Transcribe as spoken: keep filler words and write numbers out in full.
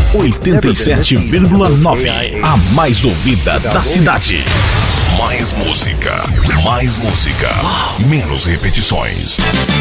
oitenta e sete vírgula nove, a mais ouvida da cidade. Mais música, mais música, menos repetições.